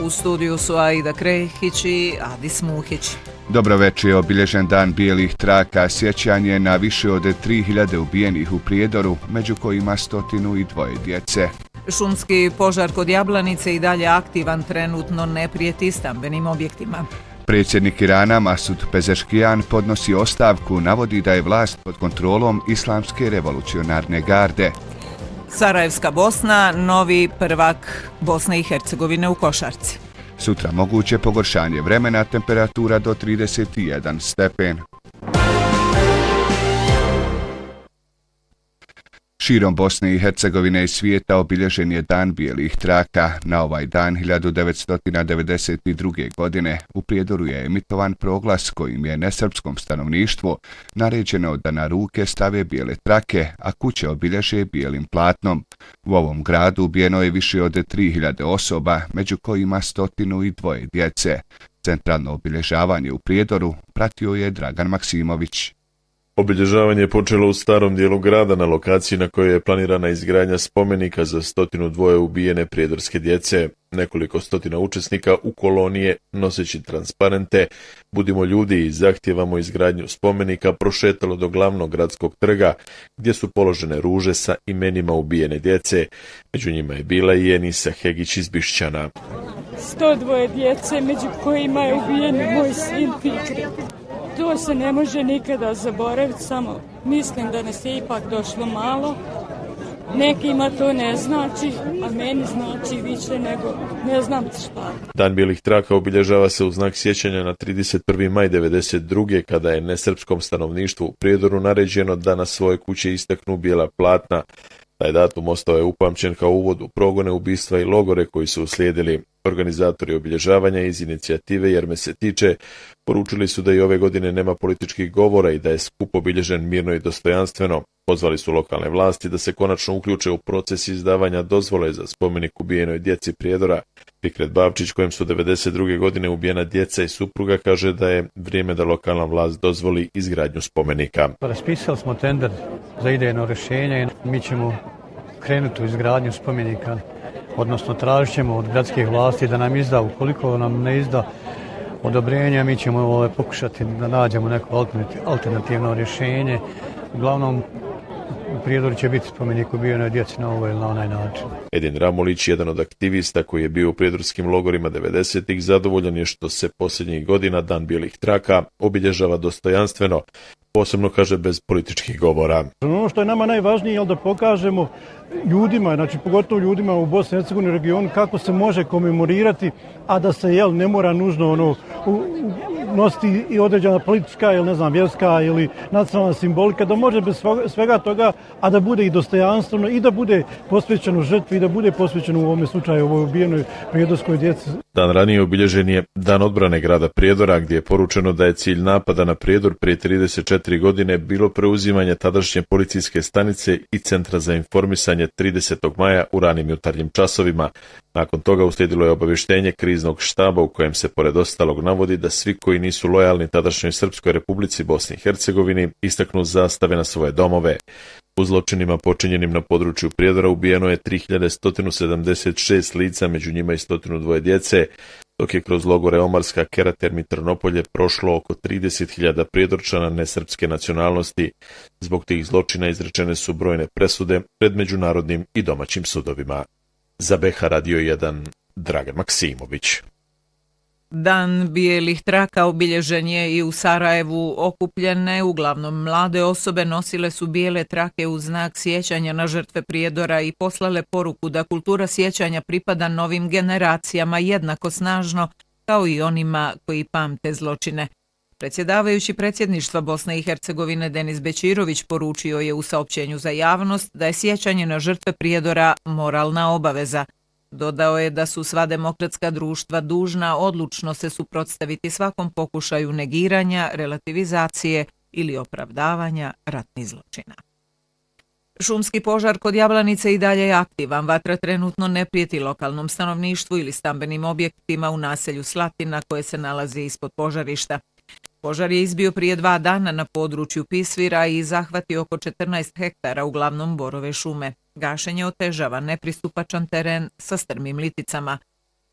U studiju su Aida Krehić i Adis Muhić. Dobro večer, je obilježen dan bijelih traka, sjećanje na više od 3000 ubijenih u Prijedoru, među kojima 102 djece. Šumski požar kod Jablanice i dalje aktivan, trenutno ne prijeti stambenim objektima. Predsjednik Irana Masud Pezeškijan podnosi ostavku, navodi da je vlast pod kontrolom Islamske revolucionarne garde. Sarajevska Bosna, novi prvak Bosne i Hercegovine u košarci. Sutra moguće pogoršanje vremena, temperatura do 31 stepen. Širom Bosne i Hercegovine i svijeta obilježen je dan bijelih traka. Na ovaj dan 1992. godine u Prijedoru je emitovan proglas kojim je nesrpskom stanovništvu naređeno da na ruke stave bijele trake, a kuće obilježe bijelim platnom. U ovom gradu ubijeno je više od 3000 osoba, među kojima 102 djece. Centralno obilježavanje u Prijedoru pratio je Dragan Maksimović. Obilježavanje je počelo u starom dijelu grada na lokaciji na kojoj je planirana izgradnja spomenika za 102 ubijene prijedorske djece. Nekoliko stotina učesnika u kolonije, noseći transparente "Budimo ljudi i zahtijevamo izgradnju spomenika" prošetalo do glavnog gradskog trga, gdje su položene ruže sa imenima ubijene djece. Među njima je bila i Enisa Hegić iz Bišćana. 102 djece, među kojima je ubijen moj sin Fikri. To se ne može nikada zaboraviti, samo mislim da nas je ipak došlo malo. Nekima to ne znači, a meni znači više nego ne znam šta. Dan bijelih traka obilježava se u znak sjećanja na 31. maj 1992. kada je nesrpskom stanovništvu u Prijedoru naređeno da na svoje kuće istaknu bijela platna. Taj datum ostao je upamćen kao uvod u progone, ubistva i logore koji su uslijedili. Organizatori obilježavanja iz inicijative Jer me se tiče poručili su da i ove godine nema političkih govora i da je skup obilježen mirno i dostojanstveno. Pozvali su lokalne vlasti da se konačno uključe u proces izdavanja dozvole za spomenik ubijenoj djeci Prijedora. Fikret Bavčić, kojem su 1992. godine ubijena djeca i supruga, kaže da je vrijeme da lokalna vlast dozvoli izgradnju spomenika. Raspisali smo tender za idejno rješenje i mi ćemo krenuti u izgradnju spomenika, odnosno tražit ćemo od gradskih vlasti da nam izda, ukoliko nam ne izda odobrenja, mi ćemo pokušati da nađemo neko alternativno rješenje. Uglavnom, u Prijedoru će biti spomenik ubijenoj djeci na ovaj ili na onaj način. Edin Ramulić, jedan od aktivista koji je bio u prijedorskim logorima 90-ih, zadovoljan je što se posljednjih godina Dan bijelih traka obilježava dostojanstveno, posebno kaže bez političkih govora. Ono što je nama najvažnije je da pokažemo ljudima, znači pogotovo ljudima u Bosni i Hercegovini regionu, kako se može komemorirati, a da se ne mora nužno nositi i određena politička ili vjerska ili nacionalna simbolika, da može bez svega toga, a da bude i dostojanstveno i da bude posvećeno žrtvi i da bude posvećeno u ovome slučaju ovoj ubijenoj prijedorskoj djeci. Dan ranije obilježen je Dan odbrane grada Prijedora, gdje je poručeno da je cilj napada na Prijedor prije 34 godine bilo preuzimanje tadašnje policijske stanice i centra za informisanje 30. maja u ranim jutarnjim časovima. Nakon toga uslijedilo je obavještenje kriznog štaba u kojem se pored ostalog navodi da svi koji nisu lojalni tadašnjoj Srpskoj Republici Bosni i Hercegovini istaknu zastave na svoje domove. U zločinima počinjenim na području Prijedora ubijeno je 3176 lica, među njima i 102 djece, dok je kroz logore Omarska, Keraterm i Trnopolje prošlo oko 30.000 Prijedorčana nesrpske nacionalnosti. Zbog tih zločina izrečene su brojne presude pred međunarodnim i domaćim sudovima. Za BH Radio 1, Dragan Maksimović. Dan bijelih traka obilježen je i u Sarajevu. Okupljene, uglavnom mlade osobe, nosile su bijele trake u znak sjećanja na žrtve Prijedora i poslale poruku da kultura sjećanja pripada novim generacijama jednako snažno kao i onima koji pamte zločine. Predsjedavajući predsjedništva Bosne i Hercegovine Denis Bećirović poručio je u saopćenju za javnost da je sjećanje na žrtve Prijedora moralna obaveza. Dodao je da su sva demokratska društva dužna odlučno se suprotstaviti svakom pokušaju negiranja, relativizacije ili opravdavanja ratnih zločina. Šumski požar kod Jablanice i dalje je aktivan. Vatra trenutno ne prijeti lokalnom stanovništvu ili stambenim objektima u naselju Slatina koje se nalazi ispod požarišta. Požar je izbio prije 2 dana na području Pisvira i zahvatio oko 14 hektara, uglavnom borove šume. Gašenje otežava nepristupačan teren sa strmim liticama.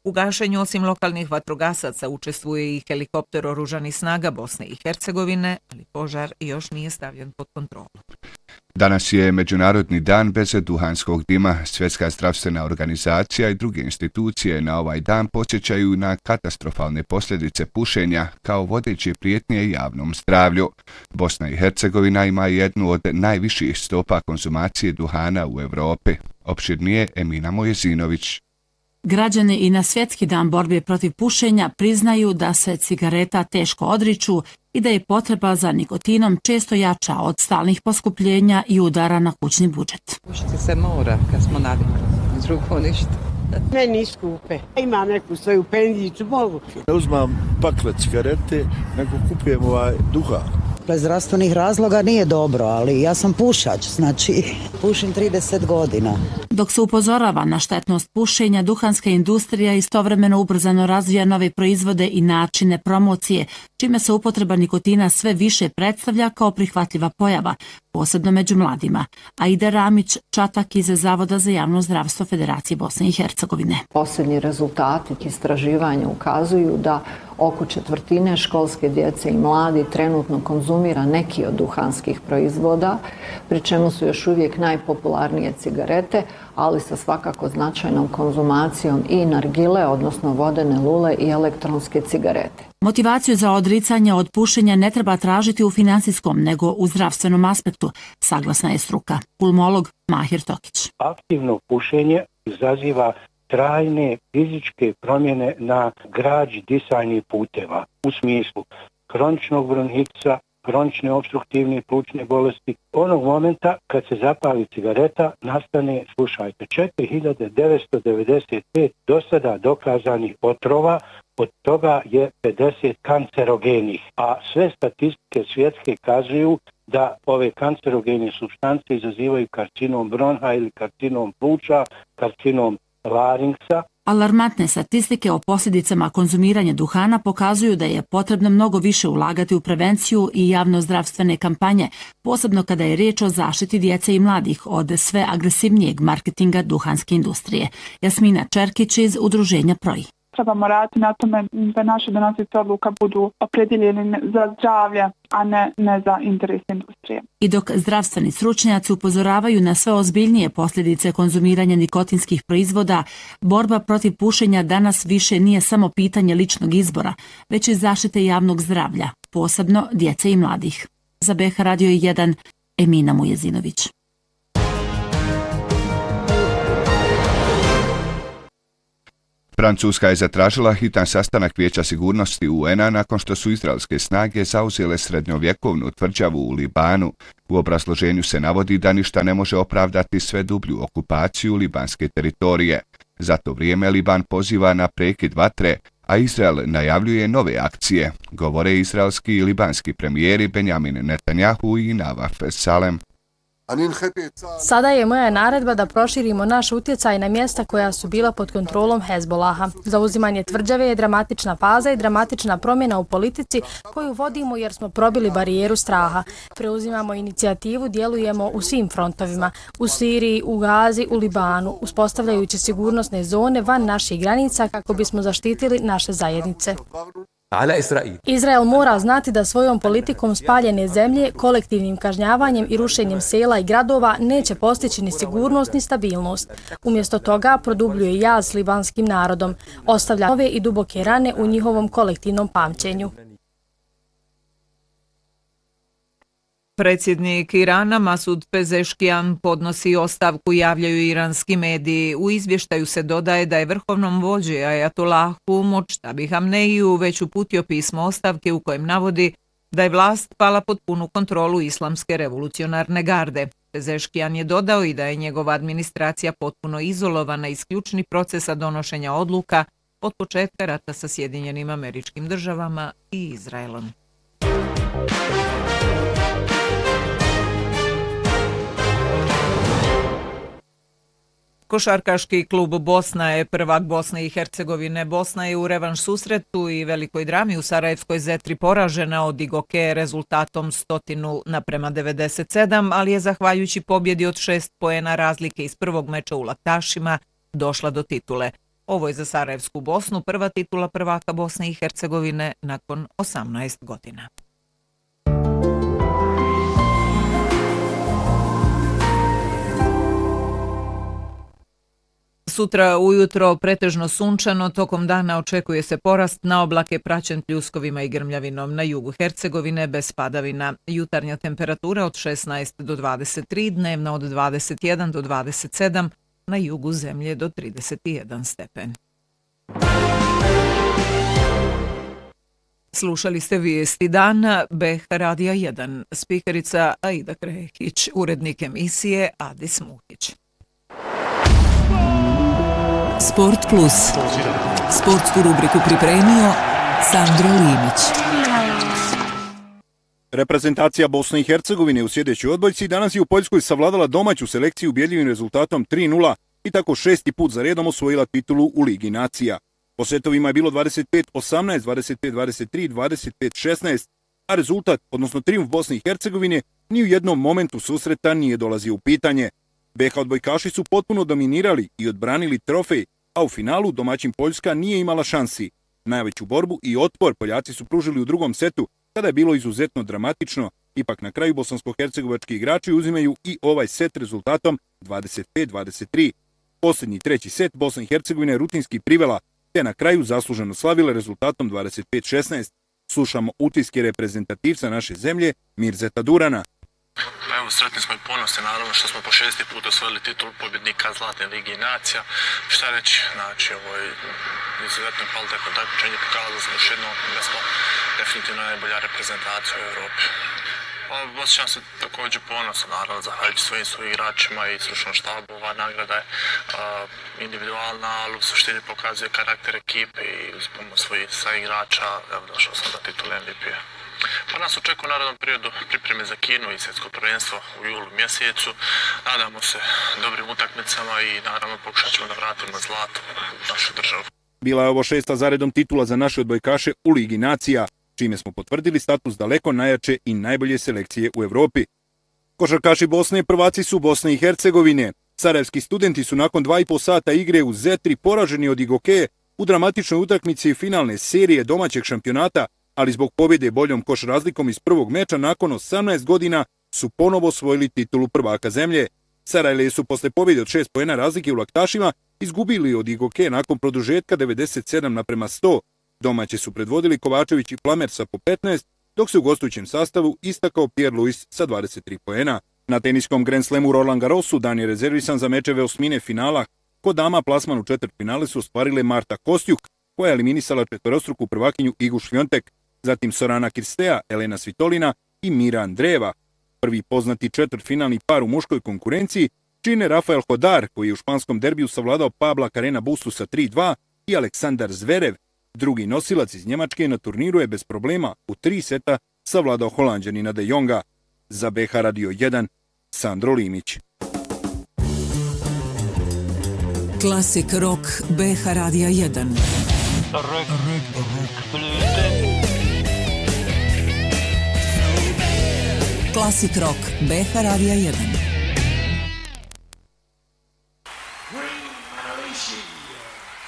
U gašenju osim lokalnih vatrogasaca učestvuje i helikopter oružanih snaga Bosne i Hercegovine, ali požar još nije stavljen pod kontrolu. Danas je Međunarodni dan bez duhanskog dima. Svjetska zdravstvena organizacija i druge institucije na ovaj dan podsjećaju na katastrofalne posljedice pušenja kao vodeće prijetnje javnom zdravlju. Bosna i Hercegovina ima jednu od najviših stopa konzumacije duhana u Europi. Opširnije Emina Mojezinović. Građani i na Svjetski dan borbe protiv pušenja priznaju da se cigareta teško odriču i da je potreba za nikotinom često jača od stalnih poskupljenja i udara na kućni budžet. Pušiti se mora kad smo navikli, drugo ništa. Meni skupe. Imam neku svoju penzicu, mogu. Ne uzmam pakle cigarete, nego kupujem duhan. Bez zdravstvenih razloga nije dobro, ali ja sam pušač, znači pušim 30 godina. Dok se upozorava na štetnost pušenja, duhanska industrija istovremeno ubrzano razvija nove proizvode i načine promocije, čime se upotreba nikotina sve više predstavlja kao prihvatljiva pojava, posebno među mladima. Aida Ramić, čatak iz Zavoda za javno zdravstvo Federacije Bosne i Hercegovine. Posljednji rezultati istraživanja ukazuju da oko 1/4 školske djece i mladi trenutno konzumira neki od duhanskih proizvoda, pri čemu su još uvijek najpopularnije cigarete, ali sa svakako značajnom konzumacijom i nargile, odnosno vodene lule i elektronske cigarete. Motivaciju za odricanje od pušenja ne treba tražiti u finansijskom, nego u zdravstvenom aspektu, saglasna je struka. Pulmolog Mahir Tokić. Aktivno pušenje izaziva trajne fizičke promjene na građi disajnih puteva u smislu kroničnog bronhitisa, kronične opstruktivne plućne bolesti. Onog momenta kad se zapali cigareta nastane, slušajte, 4995 do sada dokazanih otrova, od toga je 50 kancerogenih, a sve statistike svjetske kazuju da ove kancerogene supstance izazivaju karcinom bronha ili karcinom pluća, karcinom laringsa. Alarmantne statistike o posljedicama konzumiranja duhana pokazuju da je potrebno mnogo više ulagati u prevenciju i javnozdravstvene kampanje, posebno kada je riječ o zaštiti djece i mladih od sve agresivnijeg marketinga duhanske industrije. Jasmina Čerkić iz udruženja Proji. Trebamo raditi na tome da naše donosioci odluka budu opredjeljeni za zdravlje, a ne za interes industrije. I dok zdravstveni stručnjaci upozoravaju na sve ozbiljnije posljedice konzumiranja nikotinskih proizvoda, borba protiv pušenja danas više nije samo pitanje ličnog izbora, već i zaštite javnog zdravlja, posebno djece i mladih. Za BH Radio 1, Emina Mujezinović. Francuska je zatražila hitan sastanak Vijeća sigurnosti UN-a nakon što su izraelske snage zauzele srednjovjekovnu tvrđavu u Libanu. U obrazloženju se navodi da ništa ne može opravdati sve dublju okupaciju libanske teritorije. Za to vrijeme Liban poziva na prekid vatre, a Izrael najavljuje nove akcije, govore izraelski i libanski premijeri Benjamin Netanjahu i Navaf Salem. Sada je moja naredba da proširimo naš utjecaj na mjesta koja su bila pod kontrolom Hezbolaha. Zauzimanje tvrđave je dramatična faza i dramatična promjena u politici koju vodimo jer smo probili barijeru straha. Preuzimamo inicijativu, djelujemo u svim frontovima, u Siriji, u Gazi, u Libanu, uspostavljajući sigurnosne zone van naših granica kako bismo zaštitili naše zajednice. Izrael mora znati da svojom politikom spaljene zemlje, kolektivnim kažnjavanjem i rušenjem sela i gradova neće postići ni sigurnost ni stabilnost. Umjesto toga produbljuje jaz s libanskim narodom, ostavlja nove i duboke rane u njihovom kolektivnom pamćenju. Predsjednik Irana Masud Pezeškijan podnosi ostavku, javljaju iranski mediji. U izvještaju se dodaje da je vrhovnom vođi Ajatollahu Močtabi Hamneiju već uputio pismo ostavke u kojem navodi da je vlast pala pod punu kontrolu Islamske revolucionarne garde. Pezeškijan je dodao i da je njegova administracija potpuno izolovana iz ključnih procesa donošenja odluka od početka rata sa Sjedinjenim Američkim Državama i Izraelom. Košarkaški klub Bosna je prvak Bosne i Hercegovine. Bosna je u revanš susretu i velikoj drami u Sarajevskoj Zetri poražena od Igoke rezultatom 100:97, ali je zahvaljujući pobjedi od 6 poena razlike iz prvog meča u Laktašima došla do titule. Ovo je za Sarajevsku Bosnu prva titula prvaka Bosne i Hercegovine nakon 18 godina. Sutra ujutro pretežno sunčano, tokom dana očekuje se porast na oblake praćen pljuskovima i grmljavinom na jugu Hercegovine bez padavina. Jutarnja temperatura od 16 do 23, dnevna od 21 do 27, na jugu zemlje do 31 stepen. Slušali ste vijesti dana BH Radija 1, spikerica Aida Krehić, urednik emisije Adis Muhić. Sport Plus. Sportsku rubriku pripremio Sandro Limić. Reprezentacija Bosne i Hercegovine u sljedećoj odbojci danas je u Poljskoj savladala domaću selekciju ubjedljivim rezultatom 3:0 i tako 6. put za redom osvojila titulu u Ligi nacija. Po setovima je bilo 25-18, 25-23, 25-16, a rezultat, odnosno trijumf Bosne i Hercegovine, ni u jednom momentu susreta nije dolazio u pitanje. BH odbojkaši su potpuno dominirali i odbranili trofej, a u finalu domaćin Poljska nije imala šansi. Najveću borbu i otpor Poljaci su pružili u drugom setu, kada je bilo izuzetno dramatično. Ipak na kraju bosansko-hercegovački igrači uzimaju i ovaj set rezultatom 25-23. Posljednji treći set Bosna i Hercegovina je rutinski privela, te na kraju zasluženo slavile rezultatom 25-16. Slušamo utiske reprezentativca naše zemlje, Mirzeta Durana. Evo, sretni smo i ponosni, naravno, što smo po 6. put osvojili titul pobjednika Zlatne Lige nacija. Šta reći, znači, ovo je izuzetno kvalitetno takmičenje, pokazali smo još jednom da smo definitivno najbolja reprezentacija u Evropi. Osjećam se također ponosan, naravno, zahvaljujući svojim igračima i stručnom štabu. Ova nagrada je individualna, ali u suštini pokazuje karakter ekipe i uz pomoć svojih igrača, evo, došao sam do titula MVP-a. Pa nas očekuje u narednom periodu pripreme za Kinu i svjetsko prvenstvo u julu mjesecu. Nadamo se dobrim utakmicama i naravno pokušat ćemo da vratimo zlato u našu državu. Bila je ovo 6. zaredom titula za naše odbojkaše u Ligi nacija, čime smo potvrdili status daleko najjače i najbolje selekcije u Evropi. Košarkaši Bosne prvaci su Bosne i Hercegovine. Sarajevski studenti su nakon 2,5 sata igre u Zetri poraženi od Igokeje u dramatičnoj utakmici finalne serije domaćeg šampionata, ali zbog pobjede boljom koš razlikom iz prvog meča nakon 18 godina su ponovo osvojili titulu prvaka zemlje. Sarajlije su posle pobjede od 6 poena razlike u Laktašima izgubili od Igoke nakon produžetka 97:100. Domaće su predvodili Kovačević i Plamer sa po 15, dok se u gostujućem sastavu istakao Pierre Louis sa 23 poena. Na teniskom Grand Slamu Roland Garrosu dan je rezervisan za mečeve osmine finala. Kod dama plasman u četvrtfinale su ostvarile Marta Kostjuk, koja je eliminisala četvorostruku prvakinju Igu Švjontek, zatim Sorana Kirstea, Elena Svitolina i Mira Andreeva. Prvi poznati četvrtfinalni par u muškoj konkurenciji čine Rafael Hodar, koji je u španskom derbiju savladao Pabla Carrena Bustu sa 3:2, i Aleksandar Zverev. Drugi nosilac iz Njemačke na turniru je bez problema u 3 seta savladao Holanđanina De Jonga. Za BH Radio 1, Sandro Limić. Klasik Rock BH Radija 1. Klasik Rock BH Radija 1.